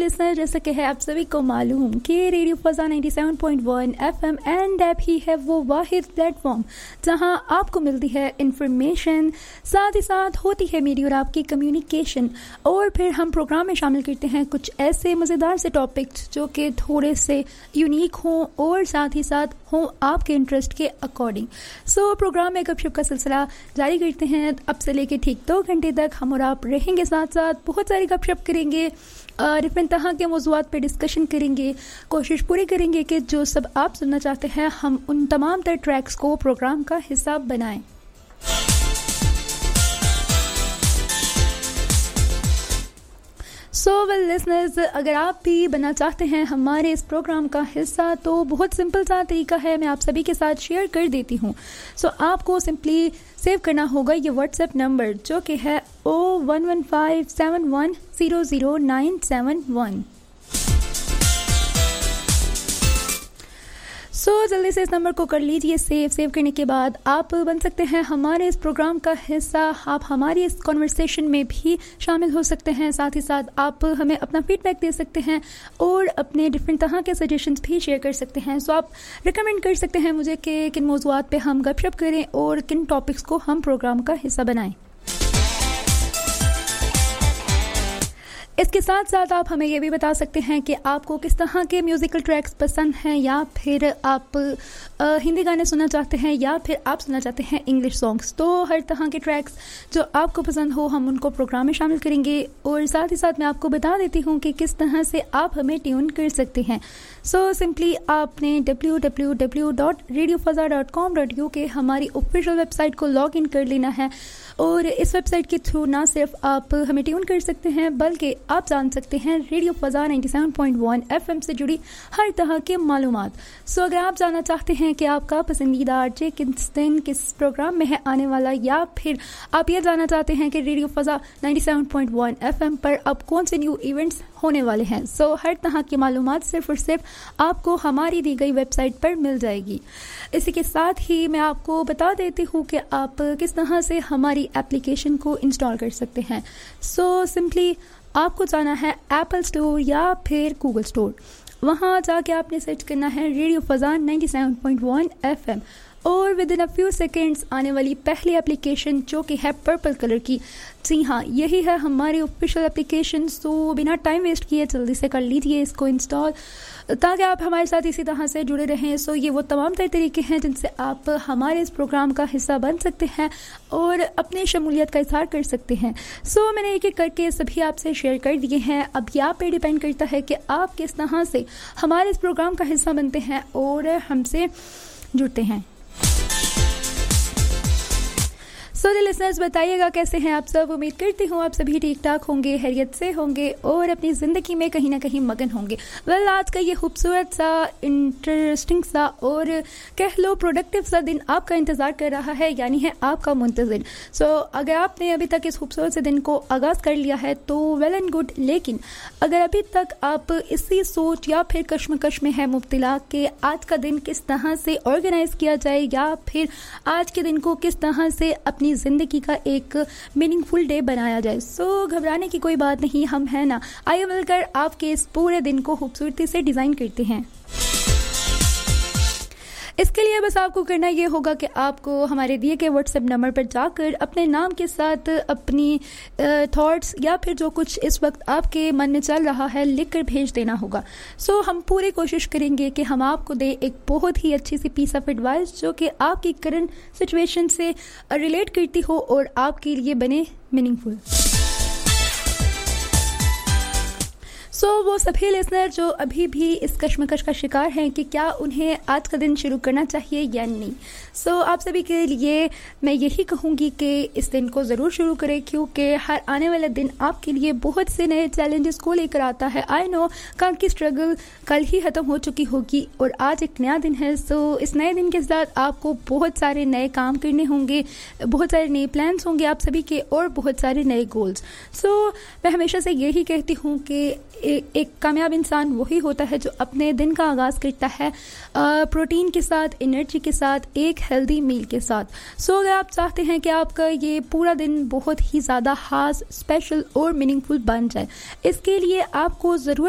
Listener, जैसा कि है आप सभी को मालूम कि रेडियो फजा 97.1 FM एंड ऐप ही है वो वाहिद प्लेटफॉर्म जहां आपको मिलती है इंफॉर्मेशन, साथ ही साथ होती है मेरी और आपकी कम्युनिकेशन, और फिर हम प्रोग्राम में शामिल करते हैं कुछ ऐसे मज़ेदार से टॉपिक्स जो कि थोड़े से यूनिक हों और साथ ही साथ हों आपके इंटरेस्ट के अकॉर्डिंग। सो प्रोग्राम में गपशप का सिलसिला जारी करते हैं। अब से लेके ठीक 2 घंटे तक हम और आप रहेंगे साथ साथ, बहुत सारी गपशप करेंगे, डिफरेंट तरह के मौज़ूआत पे डिस्कशन करेंगे, कोशिश पूरी करेंगे कि जो सब आप सुनना चाहते हैं हम उन तमाम तर ट्रैक्स को प्रोग्राम का हिस्सा बनाएं। सो वेल लिसनर्स, अगर आप भी बनना चाहते हैं हमारे इस प्रोग्राम का हिस्सा तो बहुत सिंपल सा तरीका है, मैं आप सभी के साथ शेयर कर देती हूँ। सो आपको सिंपली सेव करना होगा ये व्हाट्सएप नंबर जो कि है 011571000971। सो जल्दी से इस नंबर को कर लीजिए सेव करने के बाद आप बन सकते हैं हमारे इस प्रोग्राम का हिस्सा। आप हमारी इस कॉन्वर्सेशन में भी शामिल हो सकते हैं, साथ ही साथ आप हमें अपना फीडबैक दे सकते हैं और अपने डिफरेंट तरह के सजेशंस भी शेयर कर सकते हैं। सो आप रिकमेंड कर सकते हैं मुझे कि किन मौज़ूआत पे हम गपशप करें और किन टॉपिक्स को हम प्रोग्राम का हिस्सा बनाएं। इसके साथ साथ आप हमें ये भी बता सकते हैं कि आपको किस तरह के म्यूज़िकल ट्रैक्स पसंद हैं, या फिर आप हिंदी गाने सुनना चाहते हैं, या फिर आप सुनना चाहते हैं इंग्लिश सॉन्ग्स। तो हर तरह के ट्रैक्स जो आपको पसंद हो हम उनको प्रोग्राम में शामिल करेंगे। और साथ ही साथ मैं आपको बता देती हूँ कि किस तरह से आप हमें ट्यून कर सकते हैं। सो सिंपली आपने www.radiofazza.com.uk हमारी ऑफिशियल वेबसाइट को लॉग इन कर लेना है, और इस वेबसाइट के थ्रू ना सिर्फ आप हमें ट्यून कर सकते हैं बल्कि आप जान सकते हैं रेडियो फजा 97.1 FM से जुड़ी हर तरह के मालूमात। सो अगर आप जानना चाहते हैं कि आपका पसंदीदा आरजे किस दिन किस प्रोग्राम में है आने वाला, या फिर आप ये जानना चाहते हैं कि रेडियो फजा 97.1 FM पर अब कौन से न्यू इवेंट्स होने वाले हैं, सो हर तरह की मालूमात सिर्फ और सिर्फ आपको हमारी दी गई वेबसाइट पर मिल जाएगी। इसी के साथ ही मैं आपको बता देती हूँ कि आप किस तरह से हमारी एप्लीकेशन को इंस्टॉल कर सकते हैं। सो सिंपली आपको जाना है एप्पल स्टोर या फिर गूगल स्टोर, वहाँ जाके आपने सर्च करना है रेडियो फजा 97.1 FM, और with in a few seconds आने वाली पहली एप्लीकेशन जो कि है पर्पल कलर की, जी हाँ यही है हमारी ऑफिशियल एप्लीकेशन। सो बिना टाइम वेस्ट किए जल्दी से कर लीजिए इसको इंस्टॉल, ताकि आप हमारे साथ इसी तरह से जुड़े रहें। सो ये वो तमाम तरीके हैं जिनसे आप हमारे इस प्रोग्राम का हिस्सा बन सकते हैं और अपनी शमूलियत का इजहार कर सकते हैं। सो मैंने एक एक करके सभी आपसे शेयर कर दिए हैं। अब यहाँ पे डिपेंड करता है कि आप किस तरह से हमारे इस प्रोग्राम का हिस्सा बनते हैं और हमसे जुड़ते हैं। सो लिसनर्स, बताइएगा कैसे हैं आप सब। उम्मीद करती हूँ आप सभी ठीक ठाक होंगे, खैरियत से होंगे और अपनी ज़िंदगी में कहीं ना कहीं मगन होंगे। वेल, आज का ये खूबसूरत सा, इंटरेस्टिंग सा और कह लो प्रोडक्टिव सा दिन आपका इंतज़ार कर रहा है, यानी है आपका मुंतज़िर। सो अगर आपने अभी तक इस खूबसूरत से दिन को आगाज़ कर लिया है तो वेल एंड गुड, लेकिन अगर अभी तक आप इसी सोच या फिर कश्मकश में है मुब्तला कि आज का दिन किस तरह से ऑर्गेनाइज किया जाए, या फिर आज के दिन को किस तरह से अपनी जिंदगी का एक मीनिंगफुल डे बनाया जाए, सो घबराने की कोई बात नहीं, हम है ना। आइए मिलकर आपके इस पूरे दिन को खूबसूरती से डिजाइन करते हैं। इसके लिए बस आपको करना ये होगा कि आपको हमारे दिए गए व्हाट्सएप नंबर पर जाकर अपने नाम के साथ अपनी थॉट्स या फिर जो कुछ इस वक्त आपके मन में चल रहा है लिखकर भेज देना होगा। सो हम पूरी कोशिश करेंगे कि हम आपको दे एक बहुत ही अच्छी सी पीस ऑफ एडवाइस जो कि आपकी करंट सिचुएशन से रिलेट करती हो और आपके लिए बने मीनिंगफुल। सो वो सभी लिसनर जो अभी भी इस कश्मकश का शिकार हैं कि क्या उन्हें आज का दिन शुरू करना चाहिए या नहीं, सो आप सभी के लिए मैं यही कहूँगी कि इस दिन को ज़रूर शुरू करें, क्योंकि हर आने वाला दिन आपके लिए बहुत से नए चैलेंजेस को लेकर आता है। आई नो कल की स्ट्रगल कल ही ख़त्म हो चुकी होगी और आज एक नया दिन है। सो इस नए दिन के साथ आपको बहुत सारे नए काम करने होंगे, बहुत सारे नए प्लान्स होंगे आप सभी के, और बहुत सारे नए गोल्स। सो मैं हमेशा से यही कहती हूँ कि एक कामयाब इंसान वही होता है जो अपने दिन का आगाज़ करता है प्रोटीन के साथ, एनर्जी के साथ, एक हेल्दी मील के साथ। सो अगर आप चाहते हैं कि आपका ये पूरा दिन बहुत ही ज़्यादा खास, स्पेशल और मीनिंगफुल बन जाए, इसके लिए आपको ज़रूरत